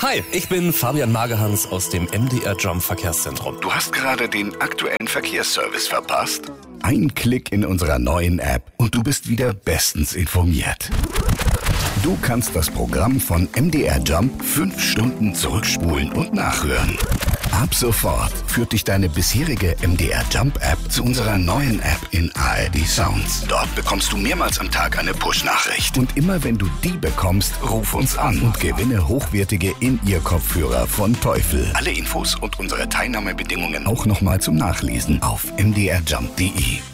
Hi, ich bin Fabian Magehans aus dem MDR Jump Verkehrszentrum. Du hast gerade den aktuellen Verkehrsservice verpasst? Ein Klick in unserer neuen App und du bist wieder bestens informiert. Du kannst das Programm von MDR Jump 5 Stunden zurückspulen und nachhören. Ab sofort führt dich deine bisherige MDR Jump App zu unserer neuen App in ARD Sounds. Dort bekommst du mehrmals am Tag eine Push-Nachricht. Und immer wenn du die bekommst, ruf uns an und gewinne hochwertige In-Ear-Kopfhörer von Teufel. Alle Infos und unsere Teilnahmebedingungen auch nochmal zum Nachlesen auf mdrjump.de.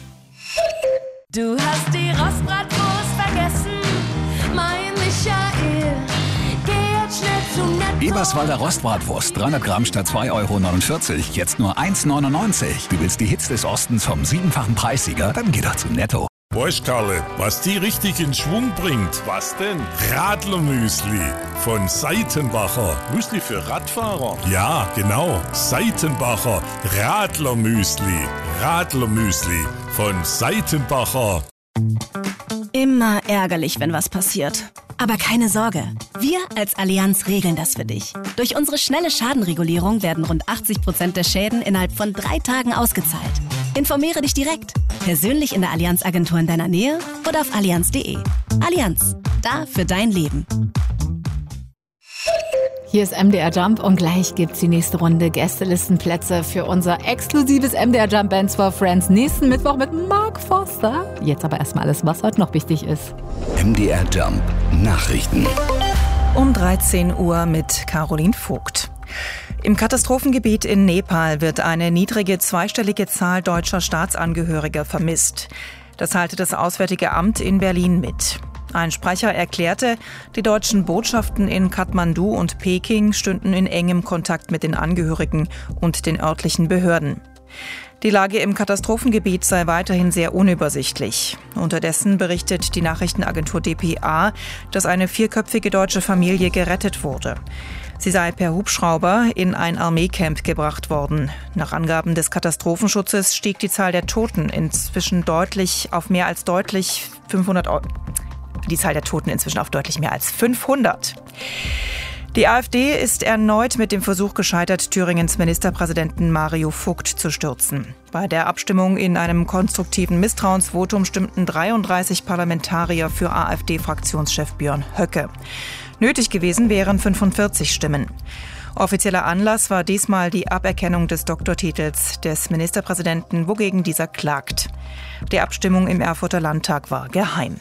Du hast die Rostbratwurst vergessen, mein Michael. Geh jetzt schnell zu Netto. Eberswalder Rostbratwurst, 300 Gramm statt 2,49 €, jetzt nur 1,99 €. Du willst die Hits des Ostens vom 7-fachen Preissieger? Dann geh doch zu Netto. Weißt Karle, was die richtig in Schwung bringt? Was denn? Radlermüsli von Seitenbacher. Müsli für Radfahrer? Ja, genau. Seitenbacher Radlermüsli. Radlermüsli von Seitenbacher. Immer ärgerlich, wenn was passiert. Aber keine Sorge, wir als Allianz regeln das für dich. Durch unsere schnelle Schadenregulierung werden rund 80% der Schäden innerhalb von 3 Tagen ausgezahlt. Informiere dich direkt, persönlich in der Allianz-Agentur in deiner Nähe oder auf allianz.de. Allianz, da für dein Leben. Hier ist MDR Jump und gleich gibt's die nächste Runde Gästelistenplätze für unser exklusives MDR Jump Bands for Friends nächsten Mittwoch mit Mark Forster. Jetzt aber erstmal alles, was heute noch wichtig ist. MDR Jump Nachrichten. Um 13 Uhr mit Caroline Vogt. Im Katastrophengebiet in Nepal wird eine niedrige zweistellige Zahl deutscher Staatsangehöriger vermisst. Das teilte das Auswärtige Amt in Berlin mit. Ein Sprecher erklärte, die deutschen Botschaften in Kathmandu und Peking stünden in engem Kontakt mit den Angehörigen und den örtlichen Behörden. Die Lage im Katastrophengebiet sei weiterhin sehr unübersichtlich. Unterdessen berichtet die Nachrichtenagentur dpa, dass eine 4-köpfige deutsche Familie gerettet wurde. Sie sei per Hubschrauber in ein Armeecamp gebracht worden. Nach Angaben des Katastrophenschutzes stieg die Zahl der Toten inzwischen deutlich auf mehr als 500. Die Zahl der Toten inzwischen auf deutlich mehr als 500. Die AfD ist erneut mit dem Versuch gescheitert, Thüringens Ministerpräsidenten Mario Vogt zu stürzen. Bei der Abstimmung in einem konstruktiven Misstrauensvotum stimmten 33 Parlamentarier für AfD-Fraktionschef Björn Höcke. Nötig gewesen wären 45 Stimmen. Offizieller Anlass war diesmal die Aberkennung des Doktortitels des Ministerpräsidenten, wogegen dieser klagt. Die Abstimmung im Erfurter Landtag war geheim.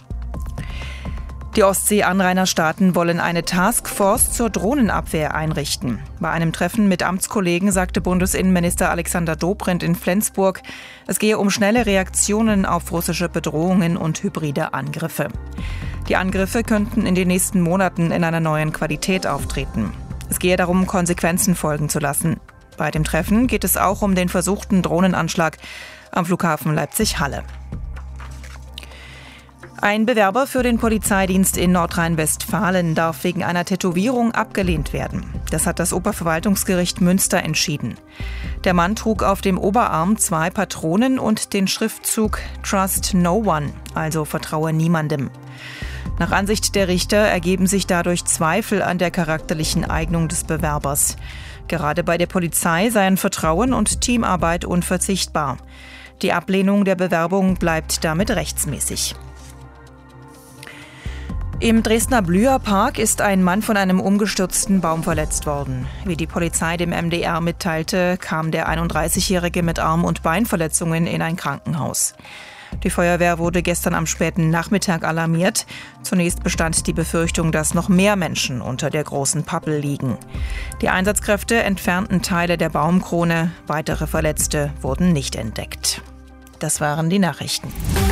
Die Ostsee-Anrainerstaaten wollen eine Taskforce zur Drohnenabwehr einrichten. Bei einem Treffen mit Amtskollegen sagte Bundesinnenminister Alexander Dobrindt in Flensburg, es gehe um schnelle Reaktionen auf russische Bedrohungen und hybride Angriffe. Die Angriffe könnten in den nächsten Monaten in einer neuen Qualität auftreten. Es gehe darum, Konsequenzen folgen zu lassen. Bei dem Treffen geht es auch um den versuchten Drohnenanschlag am Flughafen Leipzig-Halle. Ein Bewerber für den Polizeidienst in Nordrhein-Westfalen darf wegen einer Tätowierung abgelehnt werden. Das hat das Oberverwaltungsgericht Münster entschieden. Der Mann trug auf dem Oberarm 2 Patronen und den Schriftzug Trust No One, also vertraue niemandem. Nach Ansicht der Richter ergeben sich dadurch Zweifel an der charakterlichen Eignung des Bewerbers. Gerade bei der Polizei seien Vertrauen und Teamarbeit unverzichtbar. Die Ablehnung der Bewerbung bleibt damit rechtsmäßig. Im Dresdner Blüher Park ist ein Mann von einem umgestürzten Baum verletzt worden. Wie die Polizei dem MDR mitteilte, kam der 31-Jährige mit Arm- und Beinverletzungen in ein Krankenhaus. Die Feuerwehr wurde gestern am späten Nachmittag alarmiert. Zunächst bestand die Befürchtung, dass noch mehr Menschen unter der großen Pappel liegen. Die Einsatzkräfte entfernten Teile der Baumkrone. Weitere Verletzte wurden nicht entdeckt. Das waren die Nachrichten.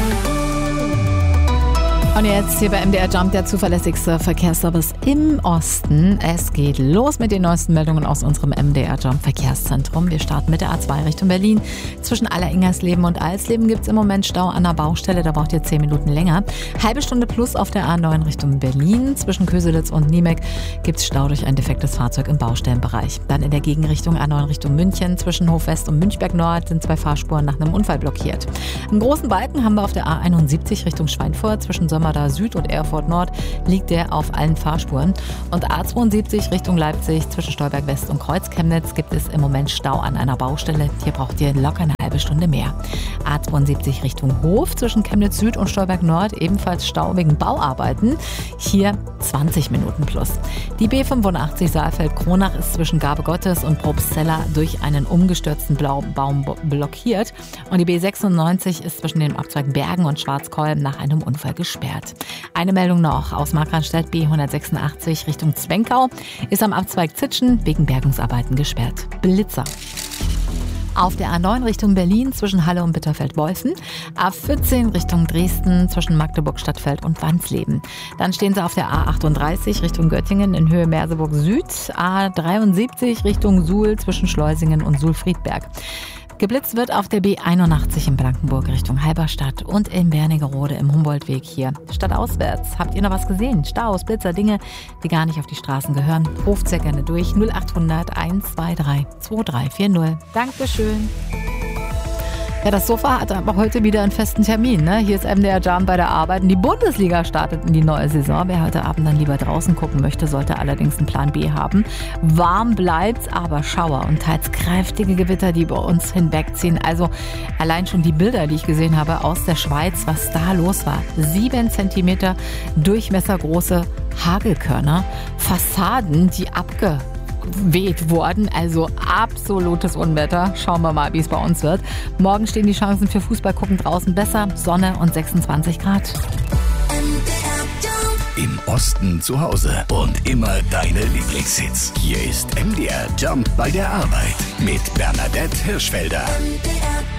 Und jetzt hier bei MDR Jump, der zuverlässigste Verkehrsservice im Osten. Es geht los mit den neuesten Meldungen aus unserem MDR Jump Verkehrszentrum. Wir starten mit der A2 Richtung Berlin. Zwischen Alleringersleben und Alsleben gibt es im Moment Stau an der Baustelle. Da braucht ihr 10 Minuten länger. Halbe Stunde plus auf der A9 Richtung Berlin. Zwischen Köselitz und Niemek gibt es Stau durch ein defektes Fahrzeug im Baustellenbereich. Dann in der Gegenrichtung A9 Richtung München. Zwischen Hofwest und Münchberg Nord sind 2 Fahrspuren nach einem Unfall blockiert. Einen großen Balken haben wir auf der A71 Richtung Schweinfurt. Zwischen Dörmada Süd und Erfurt Nord liegt der auf allen Fahrspuren. Und A72 Richtung Leipzig zwischen Stolberg West und Kreuz-Chemnitz gibt es im Moment Stau an einer Baustelle. Hier braucht ihr locker eine halbe Stunde mehr. A72 Richtung Hof zwischen Chemnitz Süd und Stolberg Nord ebenfalls Stau wegen Bauarbeiten. Hier 20 Minuten plus. Die B85 Saalfeld-Kronach ist zwischen Gabe Gottes und Probstzella durch einen umgestürzten Baum blockiert. Und die B96 ist zwischen den Abzweigen Bergen und Schwarzkolm nach einem Unfall gesperrt. Eine Meldung noch aus Markranstädt. B186 Richtung Zwenkau ist am Abzweig Zitschen wegen Bergungsarbeiten gesperrt. Blitzer. Auf der A9 Richtung Berlin zwischen Halle und Bitterfeld-Wolfen. A14 Richtung Dresden zwischen Magdeburg-Stadtfeld und Wansleben. Dann stehen sie auf der A38 Richtung Göttingen in Höhe Merseburg Süd. A73 Richtung Suhl zwischen Schleusingen und Suhl-Friedberg. Geblitzt wird auf der B81 in Blankenburg Richtung Halberstadt und in Wernigerode im Humboldtweg hier. Stadtauswärts. Habt ihr noch was gesehen? Staus, Blitzer, Dinge, die gar nicht auf die Straßen gehören? Ruft sehr gerne durch 0800 123 2340. Dankeschön. Ja, das Sofa hat aber heute wieder einen festen Termin. Ne? Hier ist MDR Jump bei der Arbeit. Und die Bundesliga startet in die neue Saison. Wer heute Abend dann lieber draußen gucken möchte, sollte allerdings einen Plan B haben. Warm bleibt's, aber Schauer und teils kräftige Gewitter, die über uns hinwegziehen. Also allein schon die Bilder, die ich gesehen habe aus der Schweiz, was da los war. 7 Zentimeter durchmessergroße Hagelkörner, Fassaden, die abgeweht wurden, also absolutes Unwetter. Schauen wir mal, wie es bei uns wird. Morgen stehen die Chancen für Fußball gucken draußen besser, Sonne und 26 Grad. Im Osten zu Hause und immer deine Lieblingshits. Hier ist MDR Jump bei der Arbeit mit Bernadette Hirschfelder.